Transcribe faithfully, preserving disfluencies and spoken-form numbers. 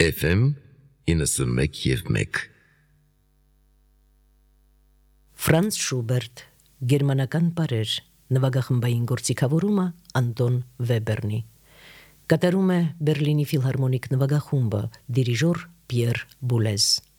Էֆ էմ իննսունմեկ և մեկ Ֆրանց Շուբերտ, գերմանական պարեր, նվագախմբային գործիքավորումը Անտոն Վեբերնի, կատարում է Բերլինի ֆիլհարմոնիկ նվագախումբը, դիրիժոր Պիեր Բուլեզ։